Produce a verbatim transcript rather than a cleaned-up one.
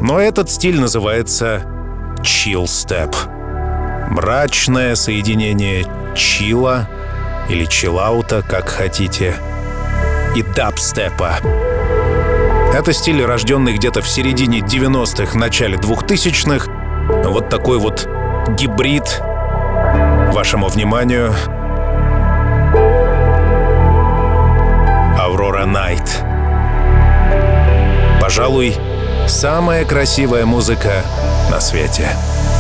Но этот стиль называется чилл-степ. Мрачное соединение чилла или чиллаута, как хотите, и дабстепа. Это стиль, рожденный где-то в середине девяностых, начале двухтысячных. Вот такой вот гибрид. Вашему вниманию Aurora Night. Пожалуй, самая красивая музыка на свете.